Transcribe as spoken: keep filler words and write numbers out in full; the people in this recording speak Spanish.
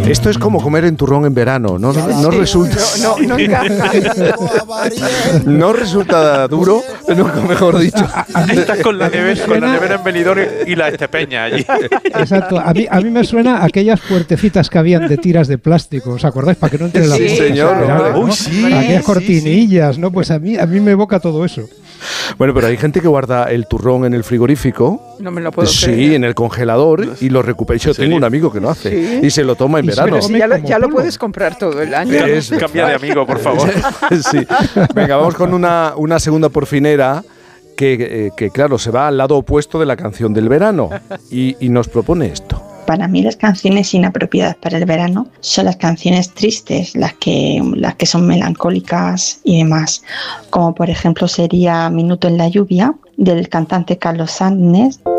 Esto es como comer en turrón en verano, no, no, no resulta. No, no, no encaja. No resulta duro, nunca mejor dicho. Estás con la nevera, con la nevera en Benidorm y la Estepeña allí. Exacto. A mí, a mí me suena a aquellas puertecitas que habían de tiras de plástico, ¿os acordáis? Para que no entre la Sí, mosca, señor. verano, ¿no? Uy, sí. Aquellas Sí, cortinillas, ¿no? Pues a mí, a mí me evoca todo eso. Bueno, pero hay gente que guarda el turrón en el frigorífico. No me lo puedo Sí, creer. en el congelador y lo recupera. Yo tengo un amigo que lo hace ¿Sí? y se lo toma en Y se verano. lo Pero si ya, lo, ya lo puedes comprar todo el año. Es Cambia de amigo, por favor. Sí. Venga, vamos con una, una segunda porfinera que, eh, que, claro, se va al lado opuesto de la canción del verano y, y nos propone esto. Para mí las canciones inapropiadas para el verano son las canciones tristes, las que, las que son melancólicas y demás, como por ejemplo sería Minuto en la lluvia del cantante Carlos Sánchez